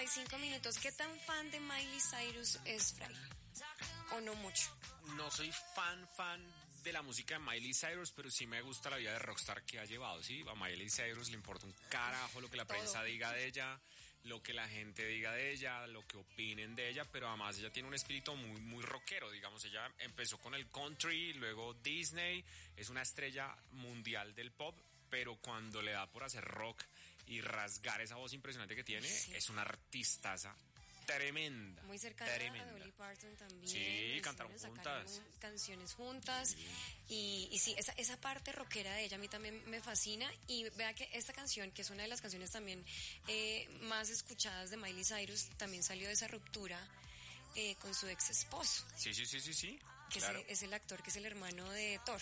45 minutos. ¿Qué tan fan de Miley Cyrus es Fray? ¿O no mucho? No soy fan de la música de Miley Cyrus, pero sí me gusta la vida de rockstar que ha llevado, ¿sí? A Miley Cyrus le importa un carajo lo que la prensa diga de ella, lo que la gente diga de ella, lo que opinen de ella, pero además ella tiene un espíritu muy, muy rockero, digamos. Ella empezó con el country, luego Disney, es una estrella mundial del pop, pero cuando le da por hacer rock y rasgar esa voz impresionante que tiene, es una artistaza tremenda. Muy cercana a Dolly Parton también. Sí, cantaron juntas. Canciones juntas. Sí. Y sí, esa parte rockera de ella a mí también me fascina. Y vea que esta canción, que es una de las canciones también más escuchadas de Miley Cyrus, también salió de esa ruptura con su ex esposo. Sí. Que claro. Es el actor que es el hermano de Thor.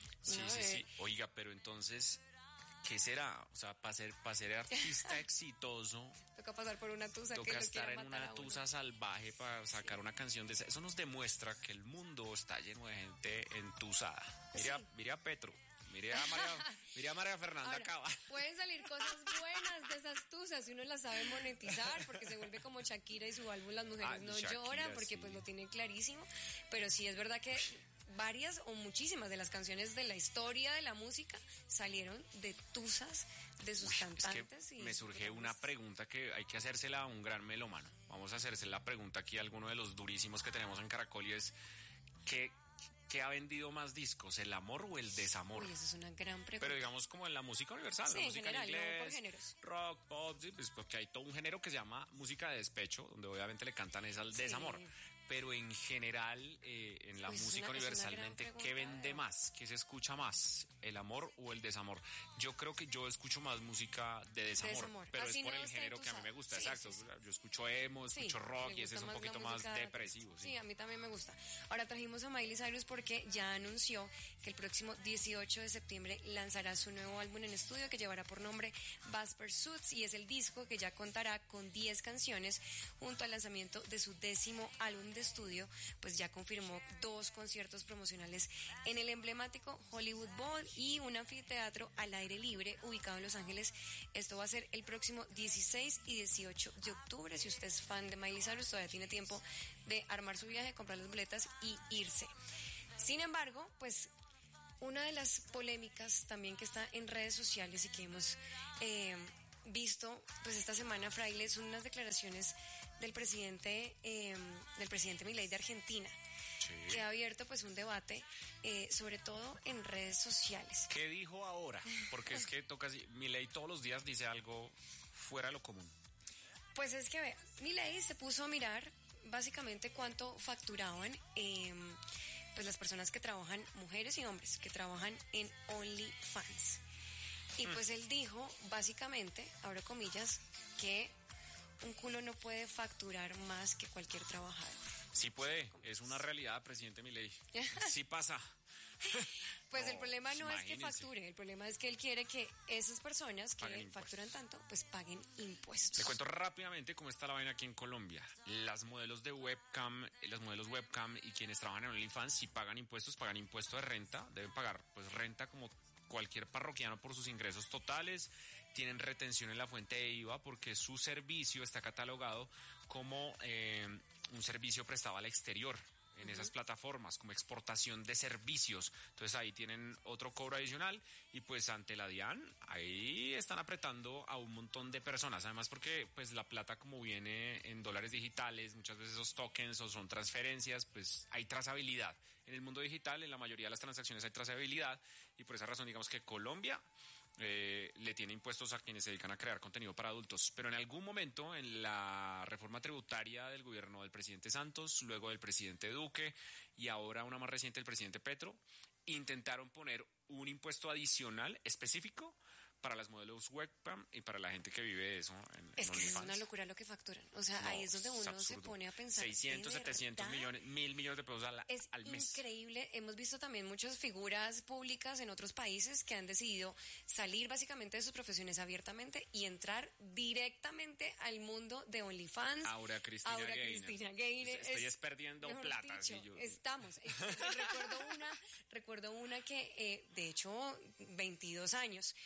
Sí. Oiga, pero entonces, ¿qué será? O sea, para ser artista exitoso, toca pasar por una tusa, toca estar en una tusa salvaje para sacar una canción de esa. Eso nos demuestra que el mundo está lleno de gente entusada. Mire a Petro. Mire a María Fernanda Cava. Pueden salir cosas buenas de esas tusas si uno las sabe monetizar, porque se vuelve como Shakira y su álbum Las Mujeres No Lloran, porque pues lo tiene clarísimo. Pero sí es verdad que varias o muchísimas de las canciones de la historia de la música salieron de tusas de sus cantantes. Es que me surge una pregunta que hay que hacérsela a un gran melómano. Vamos a hacerse la pregunta aquí a alguno de los durísimos que tenemos en Caracol, y es ¿qué ha vendido más discos, el amor o el desamor? Uy, esa es una gran pregunta. Pero digamos como en la música universal, sí, la música en general, en inglés, no por géneros. Rock, pop, sí, pues porque hay todo un género que se llama música de despecho, donde obviamente le cantan es al desamor. Pero en general, en la música universalmente, ¿qué vende más? ¿Qué se escucha más? ¿El amor o el desamor? Yo creo que yo escucho más música de desamor. Pero así es por no el género que a mí me gusta, sí, exacto. Sí. Yo escucho emo, escucho rock, y ese es un poquito más depresivo. Sí, a mí también me gusta. Ahora trajimos a Miley Cyrus porque ya anunció que el próximo 18 de septiembre lanzará su nuevo álbum en estudio que llevará por nombre Bass Pursuits, y es el disco que ya contará con 10 canciones junto al lanzamiento de su 10º álbum de estudio. Pues ya confirmó 2 conciertos promocionales en el emblemático Hollywood Bowl y un anfiteatro al aire libre ubicado en Los Ángeles. Esto va a ser el próximo 16 y 18 de octubre. Si usted es fan de Miley Cyrus, todavía tiene tiempo de armar su viaje, comprar las boletas y irse. Sin embargo, pues una de las polémicas también que está en redes sociales y que hemos visto pues esta semana, Fraile, son unas declaraciones del presidente Milei de Argentina, que ha abierto pues un debate sobre todo en redes sociales. ¿Qué dijo ahora? Porque es que toca así, Milei todos los días dice algo fuera de lo común. Pues es que vea, Milei se puso a mirar básicamente cuánto facturaban pues las personas que trabajan, mujeres y hombres que trabajan en OnlyFans. Y pues él dijo, básicamente, abro comillas, que un culo no puede facturar más que cualquier trabajador. Sí puede, es una realidad, presidente Milei. Sí pasa. Pues el problema no es que facture, el problema es que él quiere que esas personas que facturan tanto, pues paguen impuestos. Le cuento rápidamente cómo está la vaina aquí en Colombia. Las modelos webcam y quienes trabajan en OnlyFans, si pagan impuestos de renta, deben pagar pues renta como cualquier parroquiano por sus ingresos totales, tienen retención en la fuente de IVA porque su servicio está catalogado como un servicio prestado al exterior en esas plataformas, como exportación de servicios. Entonces ahí tienen otro cobro adicional y pues ante la DIAN ahí están apretando a un montón de personas, además porque pues la plata como viene en dólares digitales, muchas veces esos tokens o son transferencias, pues hay trazabilidad. En el mundo digital, en la mayoría de las transacciones hay trazabilidad y por esa razón digamos que Colombia le tiene impuestos a quienes se dedican a crear contenido para adultos, pero en algún momento en la reforma tributaria del gobierno del presidente Santos, luego del presidente Duque y ahora una más reciente del presidente Petro, intentaron poner un impuesto adicional específico para las modelos webcam y para la gente que vive de eso es que es una locura lo que facturan. O sea, no, ahí es donde uno se pone a pensar. 600, 700 millones, 1.000 millones de pesos al mes. Es increíble. Hemos visto también muchas figuras públicas en otros países que han decidido salir básicamente de sus profesiones abiertamente y entrar directamente al mundo de OnlyFans. Ahora Cristina Gaynor. Estoy perdiendo plata. Dicho, yo... Estamos. Recuerdo una que, de hecho, 22 años,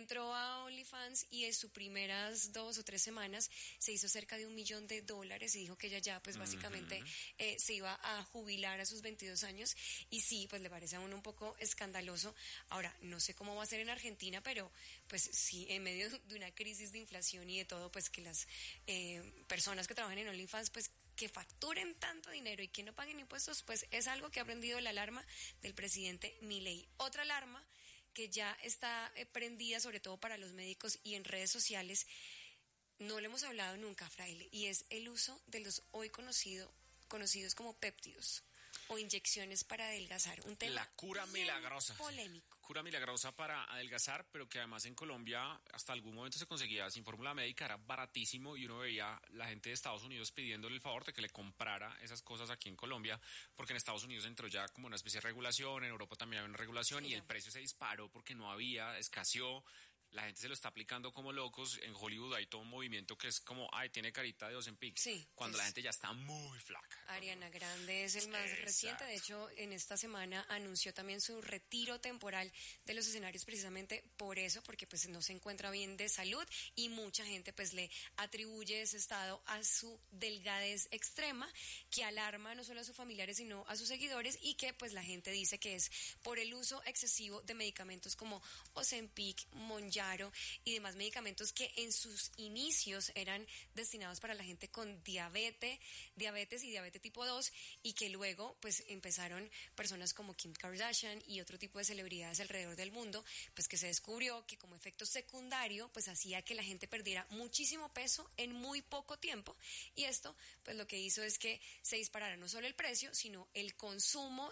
entró a OnlyFans y en sus primeras 2 o 3 semanas se hizo cerca de $1 millón y dijo que ella ya pues básicamente se iba a jubilar a sus 22 años y sí, pues le parece a uno un poco escandaloso. Ahora, no sé cómo va a ser en Argentina, pero pues sí, en medio de una crisis de inflación y de todo, pues que las personas que trabajan en OnlyFans pues que facturen tanto dinero y que no paguen impuestos, pues es algo que ha prendido la alarma del presidente Milei. Otra alarma que ya está prendida sobre todo para los médicos y en redes sociales, no le hemos hablado nunca, Fraile, y es el uso de los hoy conocidos como péptidos o inyecciones para adelgazar. Un tema la cura milagrosa. Polémico. Cura milagrosa para adelgazar, pero que además en Colombia hasta algún momento se conseguía sin fórmula médica, era baratísimo y uno veía la gente de Estados Unidos pidiéndole el favor de que le comprara esas cosas aquí en Colombia, porque en Estados Unidos entró ya como una especie de regulación, en Europa también había una regulación y el precio se disparó porque no había, escaseó. La gente se lo está aplicando como locos. En Hollywood hay todo un movimiento que es como, ay, tiene carita de Ozempic. Sí. Cuando la gente ya está muy flaca. Ariana Grande es el más reciente. De hecho, en esta semana anunció también su retiro temporal de los escenarios precisamente por eso, porque pues no se encuentra bien de salud y mucha gente pues le atribuye ese estado a su delgadez extrema que alarma no solo a sus familiares sino a sus seguidores y que pues la gente dice que es por el uso excesivo de medicamentos como Ozempic, Mounjaro y demás medicamentos que en sus inicios eran destinados para la gente con diabetes y diabetes tipo 2 y que luego pues empezaron personas como Kim Kardashian y otro tipo de celebridades alrededor del mundo, pues que se descubrió que como efecto secundario pues hacía que la gente perdiera muchísimo peso en muy poco tiempo y esto pues lo que hizo es que se disparara no solo el precio sino el consumo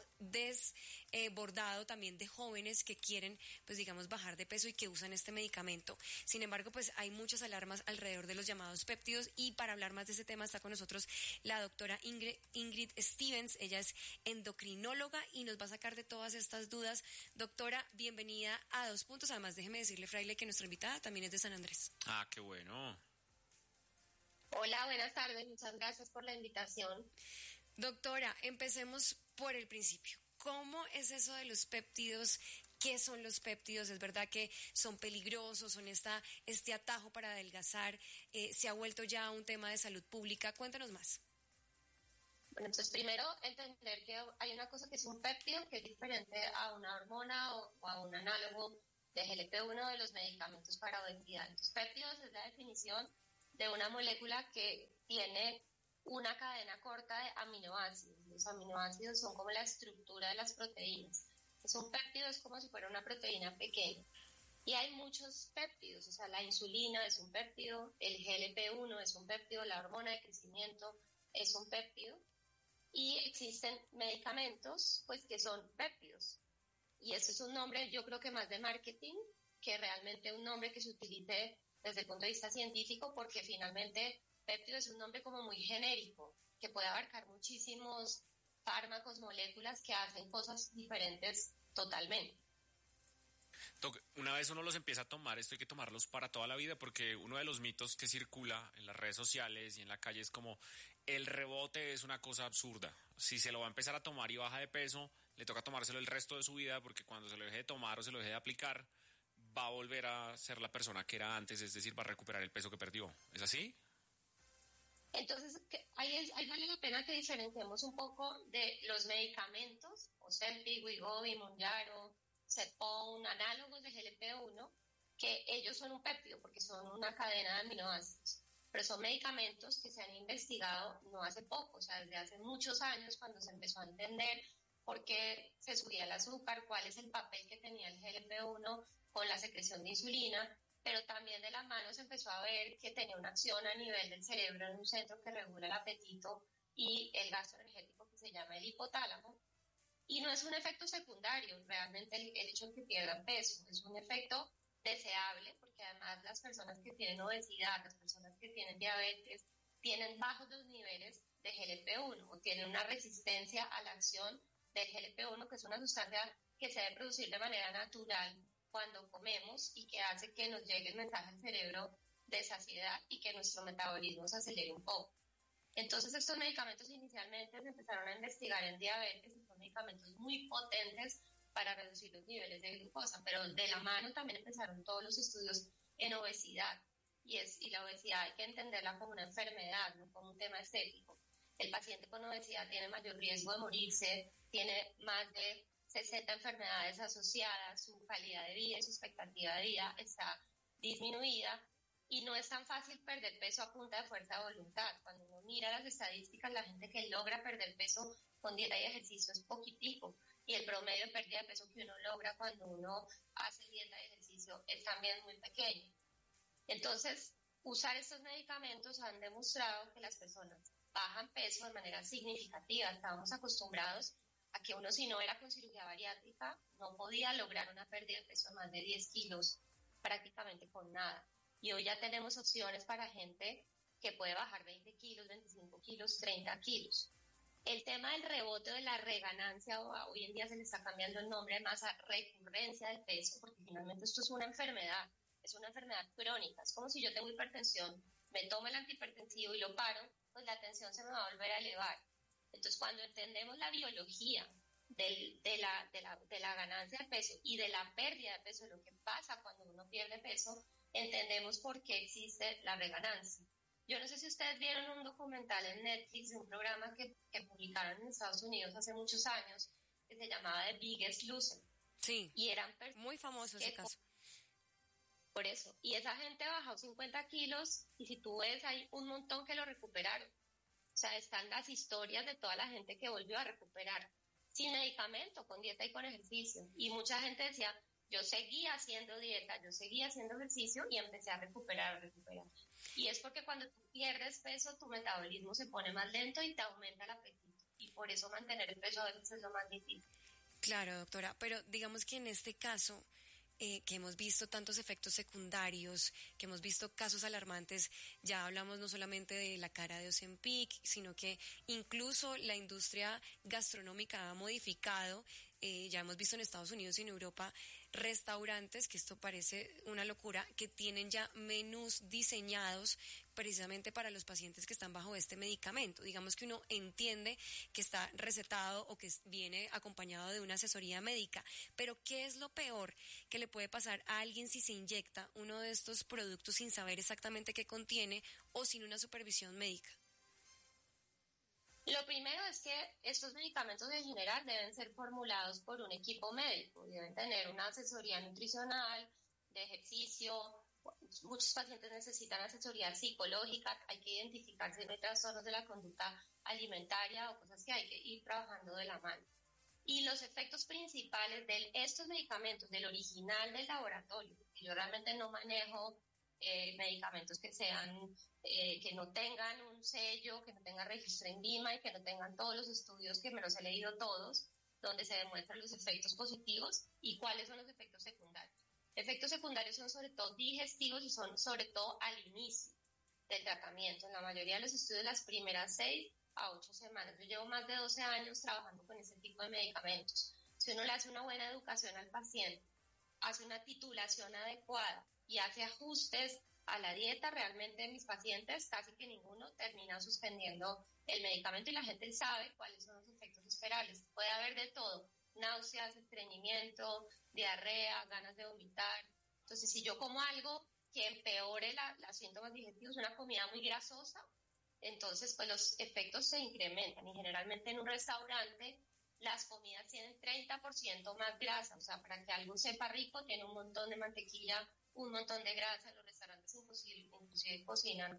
desbordado también de jóvenes que quieren pues digamos bajar de peso y que usan este medicamento. Sin embargo, pues hay muchas alarmas alrededor de los llamados péptidos y para hablar más de ese tema está con nosotros la doctora Ingrid Stevens. Ella es endocrinóloga y nos va a sacar de todas estas dudas. Doctora, bienvenida a Dos Puntos. Además, déjeme decirle, Fraile, que nuestra invitada también es de San Andrés. Ah, qué bueno. Hola, buenas tardes. Muchas gracias por la invitación. Doctora, empecemos por el principio. ¿Cómo es eso de los péptidos? ¿Qué son los péptidos? ¿Es verdad que son peligrosos? ¿Son este atajo para adelgazar? ¿Se ha vuelto ya un tema de salud pública? Cuéntanos más. Bueno, entonces primero entender que hay una cosa que es un péptido, que es diferente a una hormona o a un análogo de GLP-1 de los medicamentos para obesidad. Entonces, péptidos es la definición de una molécula que tiene una cadena corta de aminoácidos. Los aminoácidos son como la estructura de las proteínas. Un péptido es como si fuera una proteína pequeña. Y hay muchos péptidos, o sea, la insulina es un péptido, el GLP-1 es un péptido, la hormona de crecimiento es un péptido. Y existen medicamentos, pues, que son péptidos. Y eso es un nombre, yo creo que más de marketing, que realmente un nombre que se utilice desde el punto de vista científico, porque finalmente péptido es un nombre como muy genérico, que puede abarcar muchísimos fármacos, moléculas que hacen cosas diferentes totalmente. Una vez uno los empieza a tomar, esto hay que tomarlos para toda la vida, porque uno de los mitos que circula en las redes sociales y en la calle es como el rebote es una cosa absurda. Si se lo va a empezar a tomar y baja de peso, le toca tomárselo el resto de su vida, porque cuando se lo deje de tomar o se lo deje de aplicar, va a volver a ser la persona que era antes, es decir, va a recuperar el peso que perdió. ¿Es así? Entonces, ahí vale la pena que diferenciemos un poco de los medicamentos, Ozempic, Wegovy, Mounjaro, Zepbound, análogos de GLP-1, que ellos son un péptido porque son una cadena de aminoácidos, pero son medicamentos que se han investigado no hace poco, o sea, desde hace muchos años cuando se empezó a entender por qué se subía el azúcar, cuál es el papel que tenía el GLP-1 con la secreción de insulina, pero también de la mano se empezó a ver que tenía una acción a nivel del cerebro en un centro que regula el apetito y el gasto energético que se llama el hipotálamo. Y no es un efecto secundario, realmente el hecho de que pierdan peso, es un efecto deseable, porque además las personas que tienen obesidad, las personas que tienen diabetes, tienen bajos los niveles de GLP-1 o tienen una resistencia a la acción del GLP-1, que es una sustancia que se debe producir de manera natural cuando comemos y que hace que nos llegue el mensaje al cerebro de saciedad y que nuestro metabolismo se acelere un poco. Entonces estos medicamentos inicialmente se empezaron a investigar en diabetes y son medicamentos muy potentes para reducir los niveles de glucosa, pero de la mano también empezaron todos los estudios en obesidad, y la obesidad hay que entenderla como una enfermedad, no como un tema estético. El paciente con obesidad tiene mayor riesgo de morirse, tiene más de 60 enfermedades asociadas, su calidad de vida y su expectativa de vida está disminuida, y no es tan fácil perder peso a punta de fuerza de voluntad. Cuando uno mira las estadísticas, la gente que logra perder peso con dieta y ejercicio es poquitico, y el promedio de pérdida de peso que uno logra cuando uno hace dieta y ejercicio es también muy pequeño. Entonces, usar estos medicamentos han demostrado que las personas bajan peso de manera significativa. Estábamos acostumbrados a que uno, si no era con cirugía bariátrica, no podía lograr una pérdida de peso de más de 10 kilos prácticamente con nada. Y hoy ya tenemos opciones para gente que puede bajar 20 kilos, 25 kilos, 30 kilos. El tema del rebote o de la reganancia, hoy en día se le está cambiando el nombre más a recurrencia del peso, porque finalmente esto es una enfermedad crónica. Es como si yo tengo hipertensión, me tomo el antihipertensivo y lo paro, pues la tensión se me va a volver a elevar. Entonces, cuando entendemos la biología de la ganancia de peso y de la pérdida de peso, lo que pasa cuando uno pierde peso, entendemos por qué existe la reganancia. Yo no sé si ustedes vieron un documental en Netflix de un programa que publicaron en Estados Unidos hace muchos años, que se llamaba The Biggest Loser. Sí, y eran muy famoso ese caso. Por eso, y esa gente bajó 50 kilos, y si tú ves, hay un montón que lo recuperaron. O sea, están las historias de toda la gente que volvió a recuperar sin medicamento, con dieta y con ejercicio. Y mucha gente decía, yo seguía haciendo dieta, yo seguía haciendo ejercicio y empecé a recuperar. Y es porque cuando tú pierdes peso, tu metabolismo se pone más lento y te aumenta el apetito. Y por eso mantener el peso a veces es lo más difícil. Claro, doctora, pero digamos que en este caso, que hemos visto tantos efectos secundarios, que hemos visto casos alarmantes, ya hablamos no solamente de la cara de Ozempic, sino que incluso la industria gastronómica ha modificado. Ya hemos visto en Estados Unidos y en Europa restaurantes, que esto parece una locura, que tienen ya menús diseñados precisamente para los pacientes que están bajo este medicamento. Digamos que uno entiende que está recetado o que viene acompañado de una asesoría médica, pero ¿qué es lo peor que le puede pasar a alguien si se inyecta uno de estos productos sin saber exactamente qué contiene o sin una supervisión médica? Lo primero es que estos medicamentos en general deben ser formulados por un equipo médico, deben tener una asesoría nutricional, de ejercicio. Muchos pacientes necesitan asesoría psicológica, hay que identificar si hay trastornos de la conducta alimentaria o cosas que hay que ir trabajando de la mano. Y los efectos principales de estos medicamentos, del original del laboratorio, porque yo realmente no manejo medicamentos que sean, que no tengan un sello, que no tengan registro en INVIMA y que no tengan todos los estudios, que me los he leído todos, donde se demuestran los efectos positivos y cuáles son los efectos secundarios. Efectos secundarios son sobre todo digestivos y son sobre todo al inicio del tratamiento. En la mayoría de los estudios, las primeras 6 a 8 semanas. Yo llevo más de 12 años trabajando con ese tipo de medicamentos. Si uno le hace una buena educación al paciente, hace una titulación adecuada y hace ajustes a la dieta, realmente mis pacientes, casi que ninguno termina suspendiendo el medicamento, y la gente sabe cuáles son los efectos esperables. Puede haber de todo: náuseas, estreñimiento, diarrea, ganas de vomitar. Entonces, si yo como algo que empeore los síntomas digestivos, una comida muy grasosa, entonces pues los efectos se incrementan. Y generalmente en un restaurante las comidas tienen 30% más grasa. O sea, para que algo sepa rico, tiene un montón de mantequilla, un montón de grasa. Los restaurantes inclusive cocinan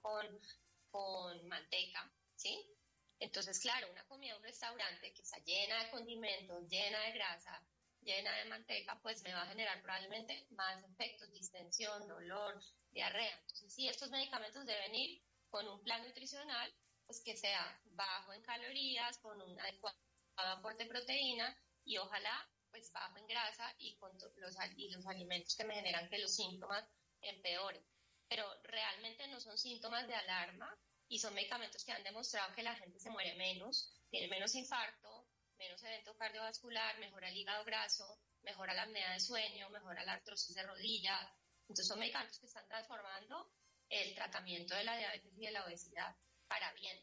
con manteca, ¿sí? Entonces, claro, una comida en un restaurante que está llena de condimentos, llena de grasa, llena de manteca, pues me va a generar probablemente más efectos: distensión, dolor, diarrea. Entonces, sí, estos medicamentos deben ir con un plan nutricional, pues que sea bajo en calorías, con un adecuado aporte de proteína, y ojalá pues bajo en grasa, y con los alimentos que me generan que los síntomas empeoren. Pero realmente no son síntomas de alarma, y son medicamentos que han demostrado que la gente se muere menos, tiene menos infarto, menos evento cardiovascular, mejora el hígado graso, mejora la apnea de sueño, mejora la artrosis de rodilla. Entonces son medicamentos que están transformando el tratamiento de la diabetes y de la obesidad para bien.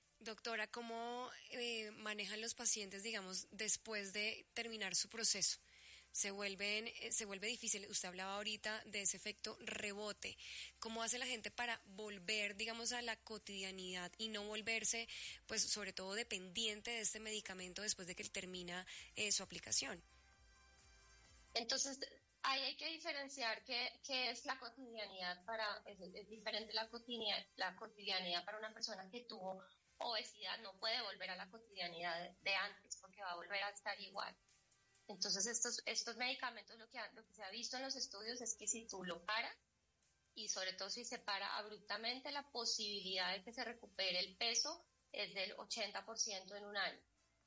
Doctora, ¿cómo manejan los pacientes, digamos, después de terminar su proceso? se vuelve difícil. Usted hablaba ahorita de ese efecto rebote. ¿Cómo hace la gente para volver, digamos, a la cotidianidad y no volverse, pues, sobre todo dependiente de este medicamento después de que termina su aplicación? Entonces, ahí hay que diferenciar qué es la cotidianidad es diferente la cotidianidad para una persona que tuvo obesidad, no puede volver a la cotidianidad de antes porque va a volver a estar igual. Entonces, estos medicamentos, lo que se ha visto en los estudios es que si tú lo paras, y sobre todo si se para abruptamente, la posibilidad de que se recupere el peso es del 80% en un año.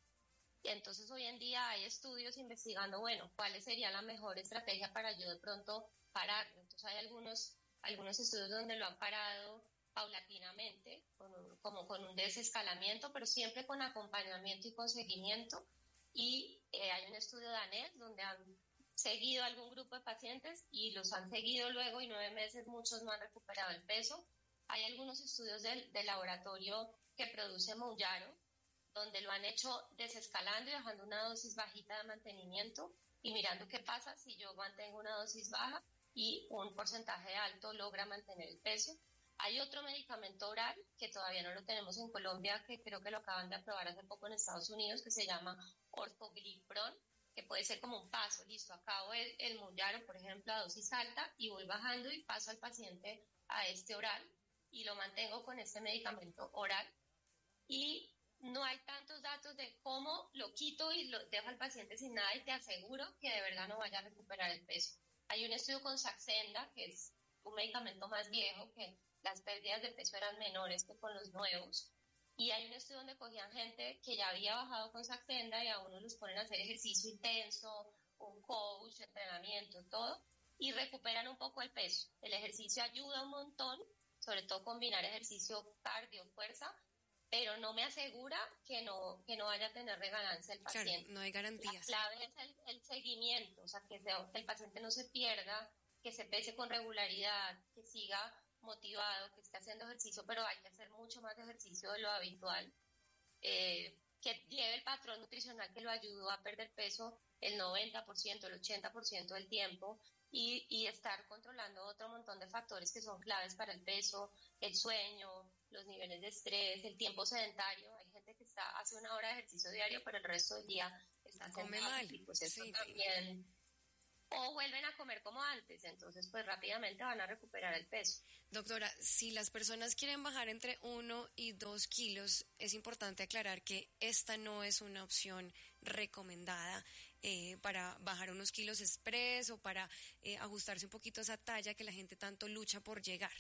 Y entonces hoy en día hay estudios investigando, bueno, cuál sería la mejor estrategia para yo de pronto pararlo. Entonces hay algunos estudios donde lo han parado paulatinamente, como con un desescalamiento, pero siempre con acompañamiento y con seguimiento. Y hay un estudio danés donde han seguido algún grupo de pacientes y los han seguido luego y 9 meses muchos no han recuperado el peso. Hay algunos estudios del laboratorio que produce Mounjaro, donde lo han hecho desescalando y dejando una dosis bajita de mantenimiento y mirando qué pasa si yo mantengo una dosis baja y un porcentaje alto logra mantener el peso. Hay otro medicamento oral que todavía no lo tenemos en Colombia, que creo que lo acaban de aprobar hace poco en Estados Unidos, que se llama Orforglipron, que puede ser como un paso, listo, acabo el Mounjaro, por ejemplo, a dosis alta y voy bajando y paso al paciente a este oral y lo mantengo con este medicamento oral. Y no hay tantos datos de cómo lo quito y lo dejo al paciente sin nada y te aseguro que de verdad no vaya a recuperar el peso. Hay un estudio con Saxenda, que es un medicamento más viejo, que las pérdidas de peso eran menores que con los nuevos. Y hay un estudio donde cogían gente que ya había bajado con Saxenda y a uno los ponen a hacer ejercicio intenso, un coach, entrenamiento, todo, y recuperan un poco el peso. El ejercicio ayuda un montón, sobre todo combinar ejercicio cardio, fuerza, pero no me asegura que no vaya a tener reganancia el paciente. Claro, no hay garantías. La clave es el seguimiento, o sea, que el paciente no se pierda, que se pese con regularidad, que siga motivado, que esté haciendo ejercicio, pero hay que hacer mucho más ejercicio de lo habitual, que lleve el patrón nutricional que lo ayudó a perder peso el 90%, el 80% del tiempo, y estar controlando otro montón de factores que son claves para el peso, el sueño, los niveles de estrés, el tiempo sedentario. Hay gente que hace 1 hora de ejercicio diario, pero el resto del día está come sentado, mal. y pues eso también, o vuelven a comer como antes, entonces pues rápidamente van a recuperar el peso. Doctora, si las personas quieren bajar entre 1 y 2 kilos, es importante aclarar que esta no es una opción recomendada para bajar unos kilos express o para ajustarse un poquito a esa talla que la gente tanto lucha por llegar.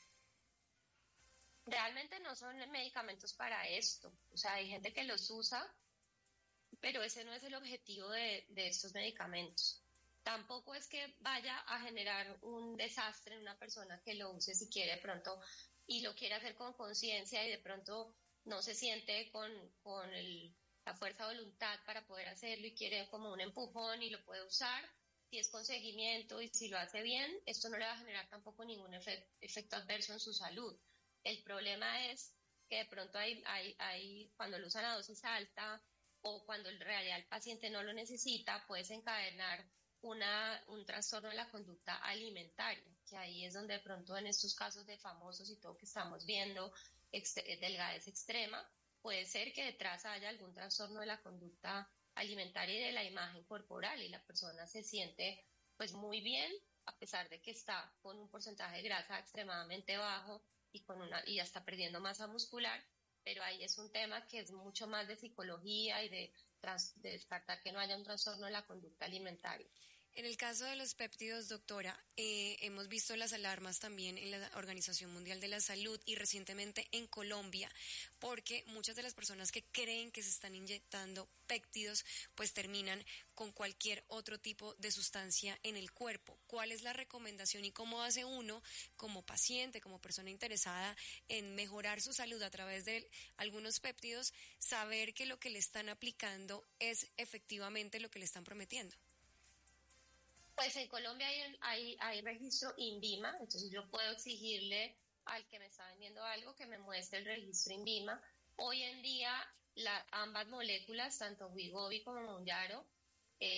Realmente no son medicamentos para esto, o sea, hay gente que los usa, pero ese no es el objetivo de estos medicamentos. Tampoco es que vaya a generar un desastre en una persona que lo use si quiere de pronto y lo quiere hacer con conciencia y de pronto no se siente con la fuerza de voluntad para poder hacerlo y quiere como un empujón y lo puede usar. Si es con seguimiento y si lo hace bien, esto no le va a generar tampoco ningún efecto adverso en su salud. El problema es que de pronto hay cuando lo usan a dosis alta o cuando en realidad el paciente no lo necesita, puede desencadenar un trastorno de la conducta alimentaria, que ahí es donde de pronto en estos casos de famosos y todo que estamos viendo, delgadez extrema, puede ser que detrás haya algún trastorno de la conducta alimentaria y de la imagen corporal y la persona se siente pues muy bien a pesar de que está con un porcentaje de grasa extremadamente bajo y ya está perdiendo masa muscular, pero ahí es un tema que es mucho más de psicología y de descartar que no haya un trastorno de la conducta alimentaria. En el caso de los péptidos, doctora, hemos visto las alarmas también en la Organización Mundial de la Salud y recientemente en Colombia, porque muchas de las personas que creen que se están inyectando péptidos, pues terminan con cualquier otro tipo de sustancia en el cuerpo. ¿Cuál es la recomendación y cómo hace uno, como paciente, como persona interesada en mejorar su salud a través de algunos péptidos, saber que lo que le están aplicando es efectivamente lo que le están prometiendo? Pues en Colombia hay registro INVIMA, entonces yo puedo exigirle al que me está vendiendo algo que me muestre el registro INVIMA. Hoy en día ambas moléculas, tanto Wegovy como Mounjaro,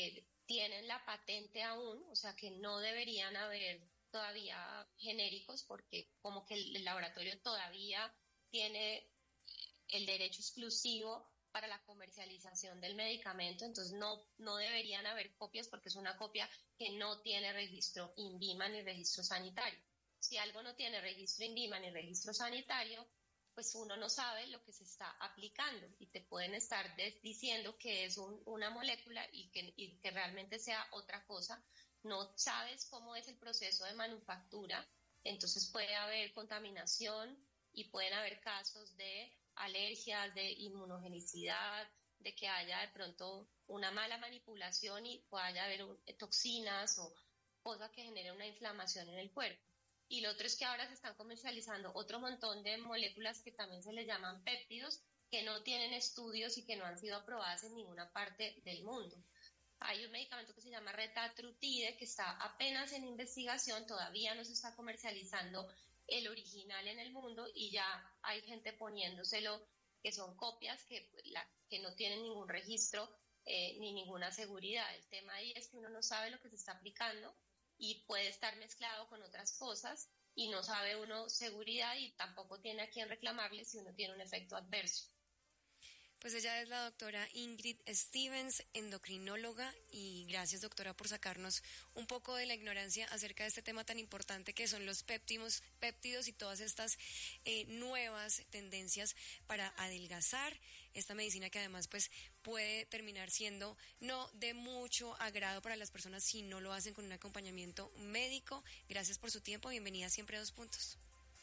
tienen la patente aún, o sea que no deberían haber todavía genéricos porque como que el laboratorio todavía tiene el derecho exclusivo para la comercialización del medicamento, entonces no deberían haber copias porque es una copia que no tiene registro INVIMA ni registro sanitario. Si algo no tiene registro INVIMA ni registro sanitario, pues uno no sabe lo que se está aplicando y te pueden estar diciendo que es una molécula y que realmente sea otra cosa. No sabes cómo es el proceso de manufactura, entonces puede haber contaminación y pueden haber casos de alergias, de inmunogenicidad, de que haya de pronto una mala manipulación y pueda haber toxinas o cosas que generen una inflamación en el cuerpo. Y lo otro es que ahora se están comercializando otro montón de moléculas que también se les llaman péptidos, que no tienen estudios y que no han sido aprobadas en ninguna parte del mundo. Hay un medicamento que se llama retatrutide, que está apenas en investigación, todavía no se está comercializando el original en el mundo y ya hay gente poniéndoselo, que son copias que no tienen ningún registro ni ninguna seguridad. El tema ahí es que uno no sabe lo que se está aplicando y puede estar mezclado con otras cosas y no sabe uno seguridad y tampoco tiene a quién reclamarle si uno tiene un efecto adverso. Pues ella es la doctora Ingrid Stevens, endocrinóloga, y gracias, doctora, por sacarnos un poco de la ignorancia acerca de este tema tan importante que son los péptidos y todas estas nuevas tendencias para adelgazar, esta medicina que además pues puede terminar siendo no de mucho agrado para las personas si no lo hacen con un acompañamiento médico. Gracias por su tiempo, bienvenida siempre a 2 Puntos.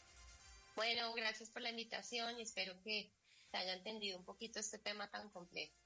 Bueno, gracias por la invitación y espero que se haya entendido un poquito este tema tan complejo.